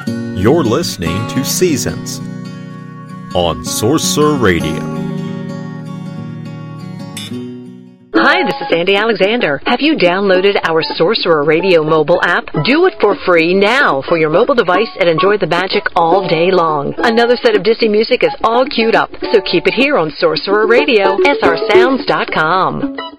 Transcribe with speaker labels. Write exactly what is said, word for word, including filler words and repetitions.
Speaker 1: You're listening to Seasons on Sorcerer Radio.
Speaker 2: Hi, this is Sandy Alexander. Have you downloaded our Sorcerer Radio mobile app? Do it for free now for your mobile device and enjoy the magic all day long. Another set of Disney music is all queued up, so keep it here on Sorcerer Radio, S R sounds dot com.